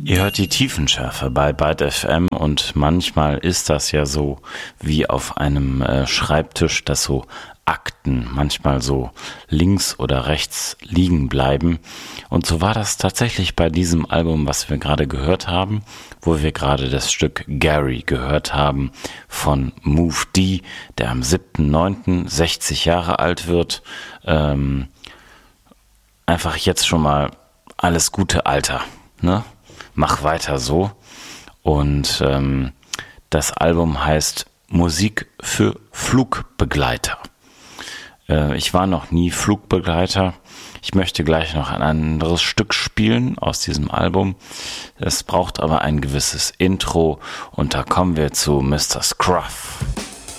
Ihr hört die Tiefenschärfe bei Byte FM und manchmal ist das ja so wie auf einem Schreibtisch, dass so Akten manchmal so links oder rechts liegen bleiben. Und so war das tatsächlich bei diesem Album, was wir gerade gehört haben, wo wir gerade das Stück Gary gehört haben von Move D, der am 7.9. 60 Jahre alt wird. Einfach jetzt schon mal alles Gute, Alter, ne? Mach weiter so. Und das Album heißt Musik für Flugbegleiter. Ich war noch nie Flugbegleiter. Ich möchte gleich noch ein anderes Stück spielen aus diesem Album. Es braucht aber ein gewisses Intro und da kommen wir zu Mr. Scruff.